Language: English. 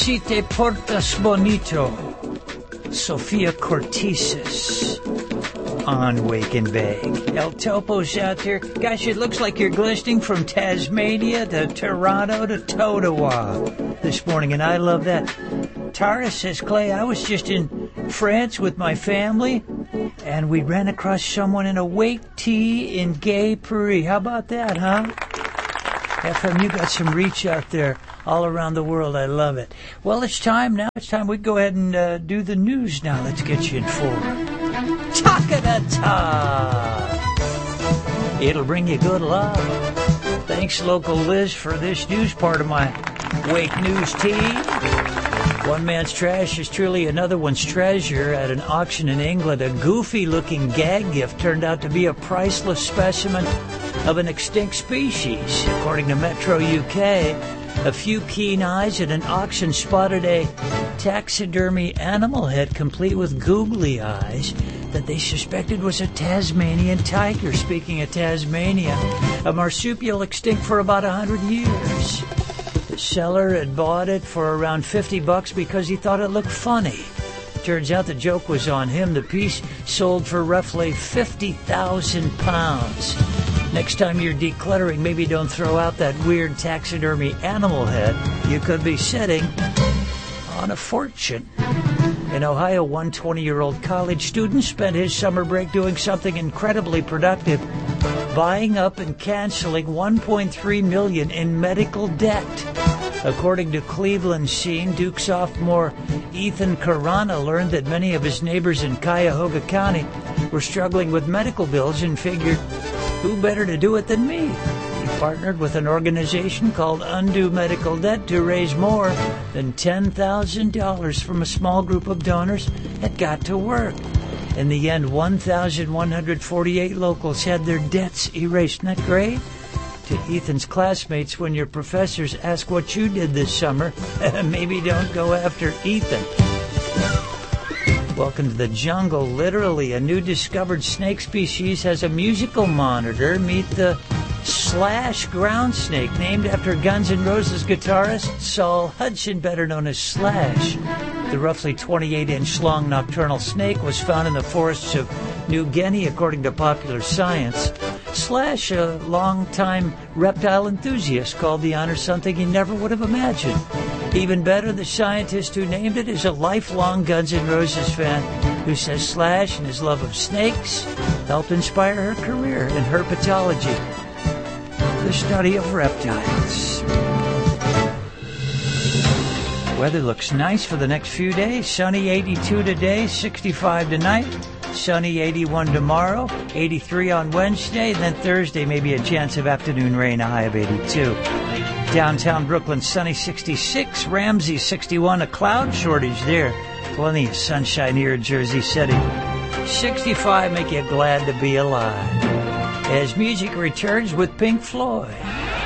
Si te portas bonito, Sophia Cortesis on Wake and Bake. El Topo's out there. Gosh, it looks like you're glistening from Tasmania to Toronto to Totowa this morning, and I love that. Tara says, Clay, I was just in France with my family, and we ran across someone in a wake tee in Gay Paris. How about that, huh? FM, you got some reach out there all around the world. I love it. Well, it's time now. It's time we go ahead and do the news now. Let's get you informed. Takadata! It'll bring you good luck. Thanks, Local Liz, for this news part of my Wake News tea. One man's trash is truly another one's treasure. At an auction in England, a goofy-looking gag gift turned out to be a priceless specimen of an extinct species. According to Metro UK, a few keen eyes at an auction spotted a taxidermy animal head complete with googly eyes that they suspected was a Tasmanian tiger. Speaking of Tasmania, a marsupial extinct for about 100 years. The seller had bought it for around $50 because he thought it looked funny. Turns out the joke was on him. The piece sold for roughly £50,000. Next time you're decluttering, maybe don't throw out that weird taxidermy animal head. You could be sitting on a fortune. In Ohio, one 20-year-old college student spent his summer break doing something incredibly productive, buying up and canceling $1.3 million in medical debt. According to Cleveland Scene, Duke sophomore Ethan Carana learned that many of his neighbors in Cuyahoga County were struggling with medical bills and figured, who better to do it than me? He partnered with an organization called Undo Medical Debt to raise more than $10,000 from a small group of donors and got to work. In the end, 1,148 locals had their debts erased. Isn't that great? To Ethan's classmates, when your professors ask what you did this summer, maybe don't go after Ethan. Welcome to the jungle. Literally, a new discovered snake species has a musical monitor. Meet the Slash ground snake, named after Guns N' Roses guitarist Saul Hudson, better known as Slash. The roughly 28-inch long nocturnal snake was found in the forests of New Guinea, according to Popular Science. Slash, a long-time reptile enthusiast, called the honor something he never would have imagined. Even better, the scientist who named it is a lifelong Guns N' Roses fan who says Slash and his love of snakes helped inspire her career in herpetology, the study of reptiles. Weather looks nice for the next few days. Sunny 82 today, 65 tonight. Sunny 81 tomorrow, 83 on Wednesday, and then Thursday maybe a chance of afternoon rain, a high of 82. Downtown Brooklyn, sunny 66, Ramsey 61, a cloud shortage there. Plenty of sunshine here in Jersey City. 65, make you glad to be alive. As music returns with Pink Floyd.